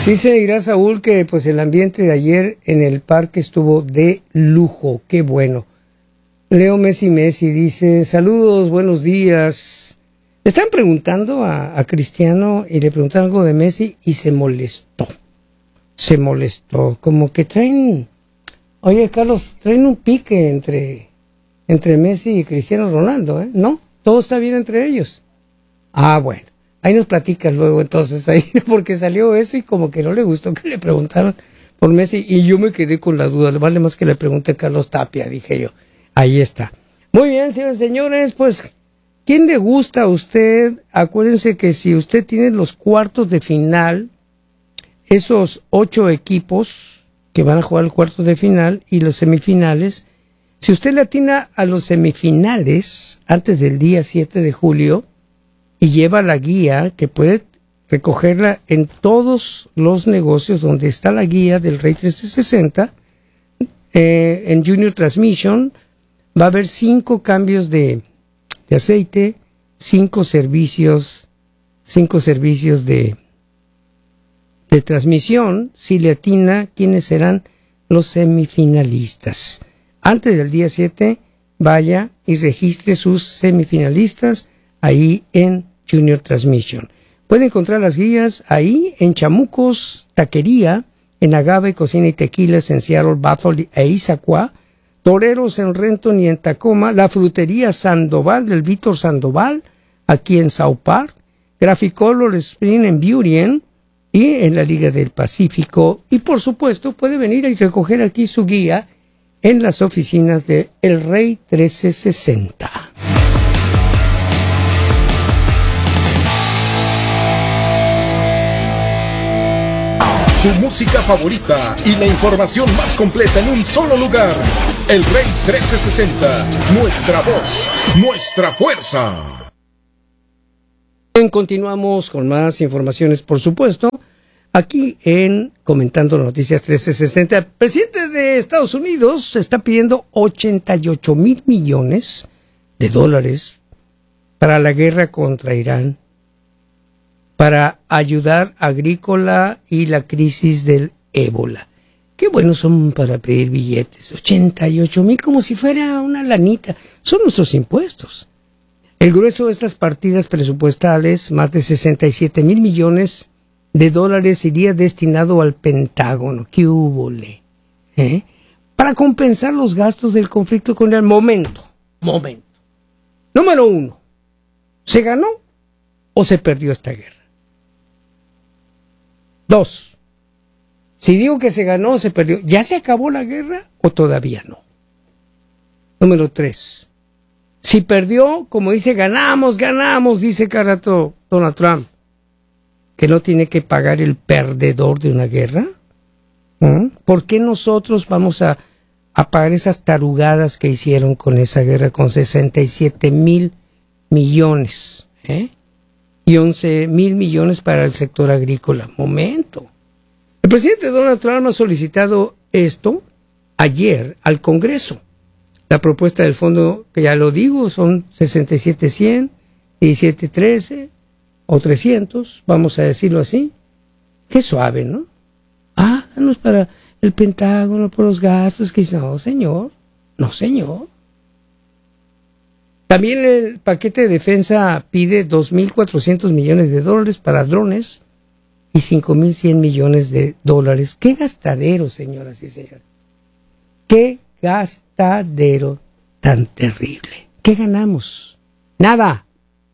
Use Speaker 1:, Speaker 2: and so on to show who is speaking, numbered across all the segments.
Speaker 1: Dice Irá Saúl que pues el ambiente de ayer en el parque estuvo de lujo, qué bueno. Leo Messi dice, saludos, buenos días. Le están preguntando a Cristiano y le preguntaron algo de Messi y se molestó, como que traen, oye Carlos, traen un pique entre Messi y Cristiano Ronaldo, ¿eh? ¿No? Todo está bien entre ellos. Ah, bueno. Ahí nos platicas luego entonces, ahí porque salió eso y como que no le gustó que le preguntaran por Messi y yo me quedé con la duda, vale más que le pregunte a Carlos Tapia, dije yo. Ahí está. Muy bien, señores, señores, pues, ¿quién le gusta a usted? Acuérdense que si usted tiene los cuartos de final, esos 8 equipos que van a jugar el cuarto de final y los semifinales, si usted le atina a los semifinales antes del día 7 de julio, y lleva la guía, que puede recogerla en todos los negocios donde está la guía del Rey 1360, en Junior Transmission, va a haber 5 cambios de aceite, 5 servicios de transmisión, si le atina quiénes serán los semifinalistas. Antes del día 7, vaya y registre sus semifinalistas ahí en Junior Transmission. Puede encontrar las guías ahí en Chamucos, Taquería, en Agave, Cocina y Tequilas, en Seattle, Bethel e Issaquah, Toreros en Renton y en Tacoma, la Frutería Sandoval del Víctor Sandoval, aquí en South Park, Graficolor Spring en Burien y en la Liga del Pacífico. Y por supuesto puede venir y recoger aquí su guía en las oficinas de El Rey 1360.
Speaker 2: Tu música favorita y la información más completa en un solo lugar. El Rey 1360, nuestra voz, nuestra fuerza.
Speaker 1: Bien, continuamos con más informaciones, por supuesto, aquí en Comentando Noticias 1360. El presidente de Estados Unidos está pidiendo $88,000 millones para la guerra contra Irán, para ayudar agrícola y la crisis del ébola. Qué buenos son para pedir billetes, 88,000 como si fuera una lanita, son nuestros impuestos. El grueso de estas partidas presupuestales, más de $67,000 millones, iría destinado al Pentágono. ¡Qué húbole! Para compensar los gastos del conflicto con el momento. Número 1, ¿se ganó o se perdió esta guerra? 2, si digo que se ganó o se perdió, ¿ya se acabó la guerra o todavía no? Número 3, si perdió, como dice, ganamos, dice cada rato Donald Trump, que no tiene que pagar el perdedor de una guerra. ¿Por qué nosotros vamos a pagar esas tarugadas que hicieron con esa guerra con 67,000 millones? Y 11,000 millones para el sector agrícola. Momento. El presidente Donald Trump ha solicitado esto ayer al Congreso. La propuesta del fondo, que ya lo digo, son 67,100, 17,13 o 300, vamos a decirlo así. Qué suave, ¿no? Háganos para el Pentágono, por los gastos. Que no, señor. También el paquete de defensa pide $2,400 millones para drones y $5,100 millones. ¡Qué gastadero, señoras y señores! ¡Qué gastadero tan terrible! ¿Qué ganamos? Nada.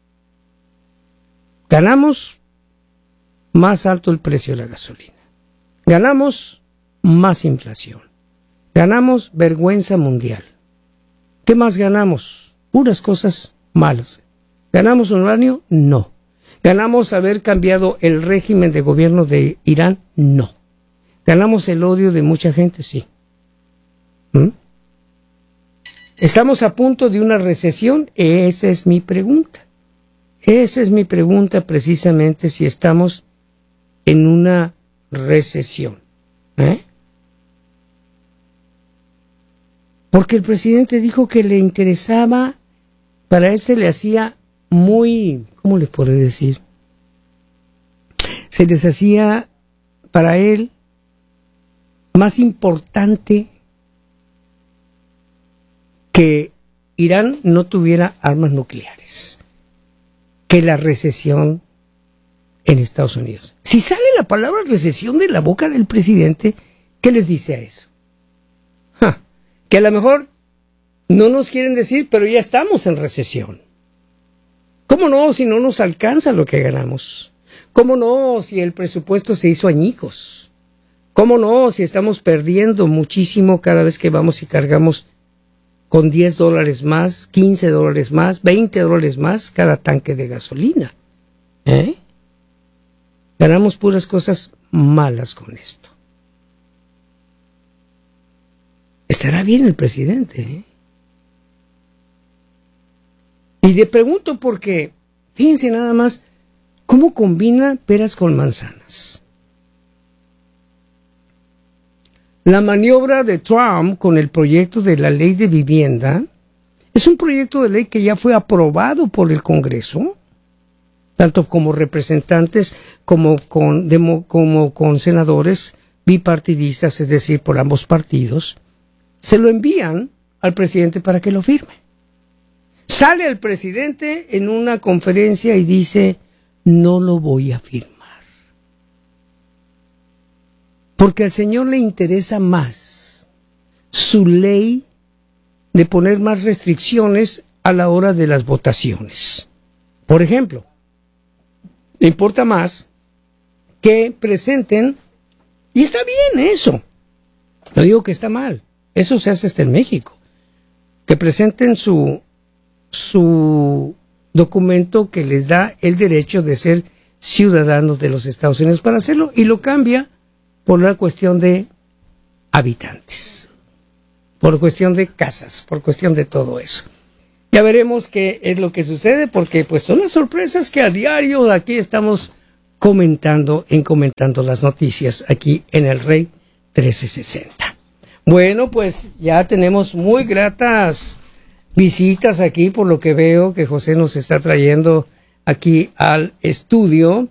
Speaker 1: Ganamos más alto el precio de la gasolina. Ganamos más inflación. Ganamos vergüenza mundial. ¿Qué más ganamos? Puras cosas malas. ¿Ganamos uranio? No. ¿Ganamos haber cambiado el régimen de gobierno de Irán? No. ¿Ganamos el odio de mucha gente? Sí. ¿Estamos a punto de una recesión? Esa es mi pregunta. Precisamente, si estamos en una recesión. Porque el presidente dijo que le interesaba, para él se le hacía muy, ¿cómo les puedo decir? Se les hacía para él más importante que Irán no tuviera armas nucleares que la recesión en Estados Unidos. Si sale la palabra recesión de la boca del presidente, ¿qué les dice a eso? Que a lo mejor no nos quieren decir, pero ya estamos en recesión. ¿Cómo no si no nos alcanza lo que ganamos? ¿Cómo no si el presupuesto se hizo añicos? ¿Cómo no si estamos perdiendo muchísimo cada vez que vamos y cargamos con $10 más, $15 más, $20 más cada tanque de gasolina? Ganamos puras cosas malas con esto. Estará bien el presidente, Y le pregunto porque, fíjense nada más, ¿cómo combina peras con manzanas? La maniobra de Trump con el proyecto de la ley de vivienda es un proyecto de ley que ya fue aprobado por el Congreso, tanto como representantes como con senadores bipartidistas, es decir, por ambos partidos. Se lo envían al presidente para que lo firme. Sale el presidente en una conferencia y dice, no lo voy a firmar. Porque al señor le interesa más su ley de poner más restricciones a la hora de las votaciones. Por ejemplo, le importa más que presenten, y está bien eso, no digo que está mal, eso se hace hasta en México, que presenten su documento que les da el derecho de ser ciudadanos de los Estados Unidos para hacerlo, y lo cambia por la cuestión de habitantes, por cuestión de casas, por cuestión de todo eso. Ya veremos qué es lo que sucede, porque pues son las sorpresas que a diario aquí estamos comentando las noticias aquí en el Rey 1360. Bueno, pues ya tenemos muy gratas visitas aquí, por lo que veo que José nos está trayendo aquí al estudio.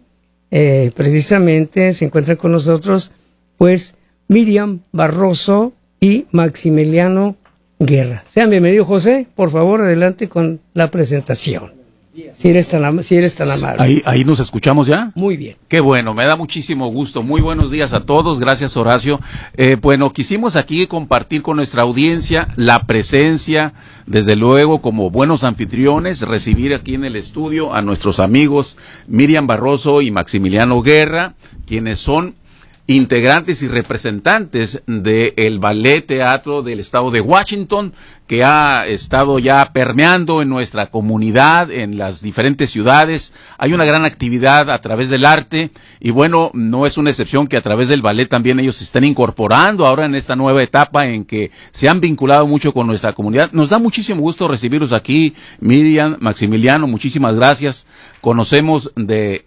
Speaker 1: Precisamente se encuentran con nosotros pues Miriam Barroso y Maximiliano Guerra. Sean bienvenidos, José. Por favor, adelante con la presentación. Si eres tan amable.
Speaker 3: Ahí nos escuchamos ya.
Speaker 1: Muy bien.
Speaker 3: Qué bueno, me da muchísimo gusto. Muy buenos días a todos. Gracias, Horacio. Bueno, quisimos aquí compartir con nuestra audiencia la presencia, desde luego, como buenos anfitriones, recibir aquí en el estudio a nuestros amigos Miriam Barroso y Maximiliano Guerra, quienes son integrantes y representantes del Ballet Teatro del estado de Washington, que ha estado ya permeando en nuestra comunidad, en las diferentes ciudades. Hay una gran actividad a través del arte, y bueno, no es una excepción que a través del ballet también ellos se están incorporando ahora en esta nueva etapa en que se han vinculado mucho con nuestra comunidad. Nos da muchísimo gusto recibirlos aquí, Miriam, Maximiliano, muchísimas gracias. Conocemos de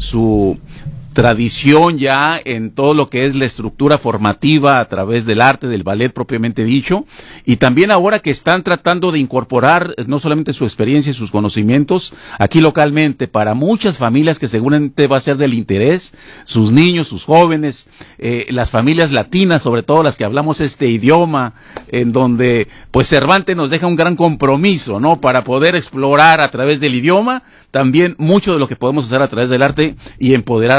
Speaker 3: su tradición ya en todo lo que es la estructura formativa a través del arte, del ballet propiamente dicho, y también ahora que están tratando de incorporar no solamente su experiencia y sus conocimientos aquí localmente para muchas familias que seguramente va a ser del interés, sus niños, sus jóvenes, las familias latinas, sobre todo las que hablamos este idioma, en donde pues Cervantes nos deja un gran compromiso, ¿no?, para poder explorar a través del idioma también mucho de lo que podemos hacer a través del arte y empoderar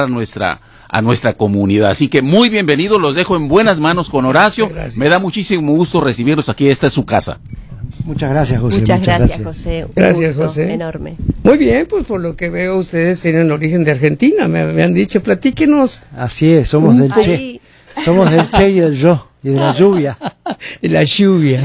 Speaker 3: a nuestra comunidad. Así que muy bienvenidos, los dejo en buenas manos con Horacio. Me da muchísimo gusto recibirlos aquí, esta es su casa.
Speaker 4: Muchas gracias, José.
Speaker 5: Muchas gracias, José.
Speaker 1: Gracias, José.
Speaker 5: Enorme.
Speaker 1: Muy bien, pues por lo que veo ustedes tienen origen de Argentina, me han dicho, platíquenos.
Speaker 4: Así es, somos del Che. Somos del Che y del Yo, y de la lluvia.
Speaker 1: De la lluvia.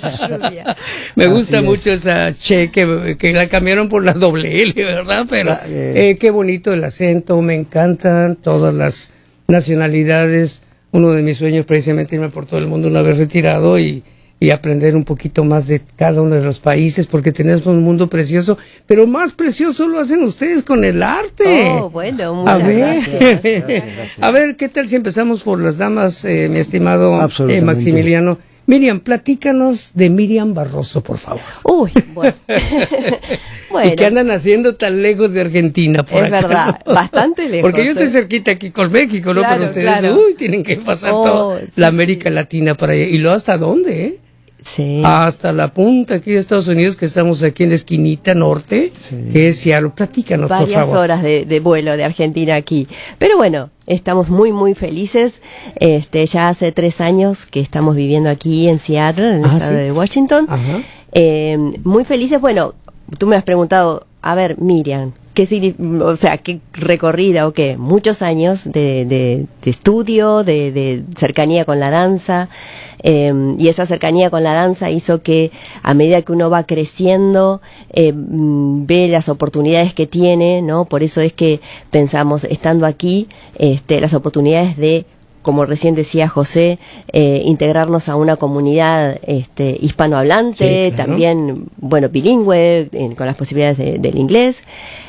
Speaker 1: Me gusta mucho esa Che, que la cambiaron por la doble L, ¿verdad? Pero qué bonito el acento, me encantan todas las nacionalidades. Uno de mis sueños precisamente irme por todo el mundo una vez retirado y aprender un poquito más de cada uno de los países, porque tenemos un mundo precioso, pero más precioso lo hacen ustedes con el arte.
Speaker 5: Oh, bueno, muchas gracias.
Speaker 1: A ver, ¿qué tal si empezamos por las damas, mi estimado Maximiliano? Miriam, platícanos de Miriam Barroso, por favor.
Speaker 5: Uy, bueno.
Speaker 1: ¿Y qué andan haciendo tan lejos de Argentina? Por
Speaker 5: es
Speaker 1: acá,
Speaker 5: verdad,
Speaker 1: ¿no?
Speaker 5: bastante lejos.
Speaker 1: Porque yo estoy cerquita aquí con México, ¿no?
Speaker 5: Claro,
Speaker 1: Pero ustedes,
Speaker 5: claro.
Speaker 1: tienen que pasar toda
Speaker 5: sí,
Speaker 1: la América Latina para allá. ¿Y luego hasta dónde, eh?
Speaker 5: Sí.
Speaker 1: Hasta la punta aquí de Estados Unidos, que estamos aquí en la esquinita norte, que es Seattle. Platícanos, por
Speaker 5: Varias
Speaker 1: favor.
Speaker 5: horas de vuelo de Argentina aquí. Pero bueno, estamos muy, muy felices. Ya hace 3 años que estamos viviendo aquí en Seattle, en el estado de Washington.
Speaker 1: Ajá.
Speaker 5: Muy felices. Bueno, tú me has preguntado, a ver, Miriam, o sea, qué recorrida o qué, muchos años de estudio, de cercanía con la danza, y esa cercanía con la danza hizo que a medida que uno va creciendo, ve las oportunidades que tiene, ¿no? Por eso es que pensamos, estando aquí, las oportunidades de, como recién decía José, integrarnos a una comunidad hispanohablante,
Speaker 1: sí, claro.
Speaker 5: También, bueno, bilingüe, con las posibilidades del inglés,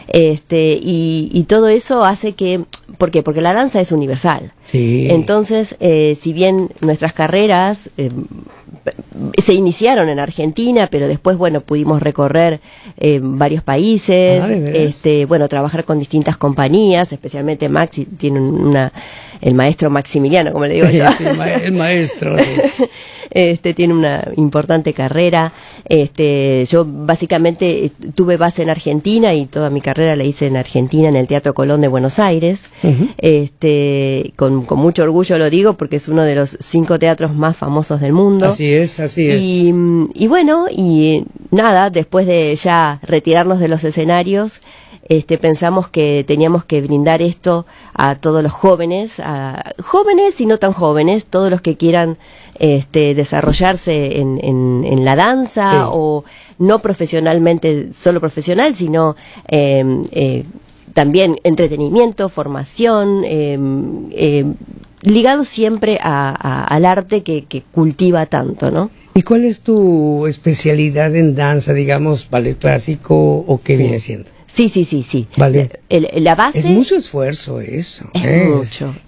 Speaker 5: y todo eso hace que, ¿por qué? Porque la danza es universal.
Speaker 1: Sí.
Speaker 5: Entonces, si bien nuestras carreras se iniciaron en Argentina, pero después, bueno, pudimos recorrer varios países,
Speaker 1: ¿de veras?
Speaker 5: bueno, trabajar con distintas compañías, especialmente Maxi tiene el maestro Maximiliano, como le digo yo.
Speaker 1: Sí, el maestro. Sí.
Speaker 5: Tiene una importante carrera. Yo básicamente tuve base en Argentina y toda mi carrera la hice en Argentina, en el Teatro Colón de Buenos Aires.
Speaker 1: Uh-huh.
Speaker 5: Con mucho orgullo lo digo porque es uno de los 5 teatros más famosos del mundo.
Speaker 1: Así es.
Speaker 5: Y bueno, y nada, después de ya retirarnos de los escenarios, pensamos que teníamos que brindar esto a todos los jóvenes y no tan jóvenes, todos los que quieran desarrollarse en la danza,
Speaker 1: sí.
Speaker 5: O no profesionalmente, solo profesional, sino también entretenimiento, formación, ligado siempre al arte que cultiva tanto, ¿no?
Speaker 1: ¿Y cuál es tu especialidad en danza, digamos, ballet clásico o qué viene siendo?
Speaker 5: Sí.
Speaker 1: Vale.
Speaker 5: La base...
Speaker 1: Es mucho esfuerzo eso.
Speaker 5: Es mucho.